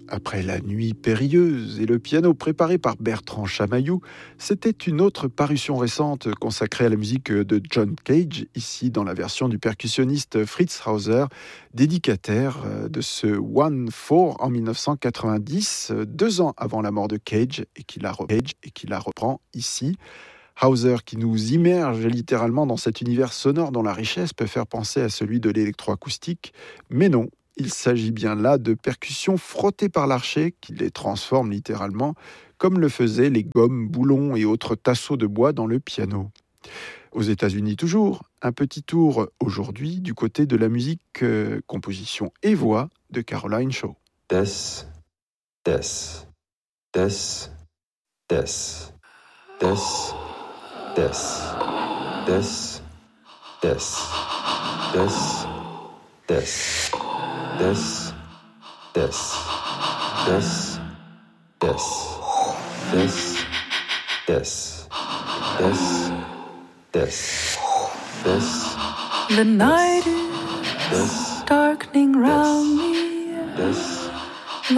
Après la nuit périlleuse et le piano préparé par Bertrand Chamaillou, c'était une autre parution récente consacrée à la musique de John Cage, ici dans la version du percussionniste Fritz Hauser, dédicataire de ce One Four en 1990, 2 ans avant la mort de Cage, et qui la reprend ici. Hauser qui nous immerge littéralement dans cet univers sonore dont la richesse peut faire penser à celui de l'électroacoustique, mais non. Il s'agit bien là de percussions frottées par l'archet qui les transforment littéralement, comme le faisaient les gommes, boulons et autres tasseaux de bois dans le piano. Aux États-Unis toujours, un petit tour aujourd'hui du côté de la musique, composition et voix de Caroline Shaw. Des, des, des, des, des, des, des, des, des, des. This, this, this, this, this, this, this, this, this. The night is darkening round me. This.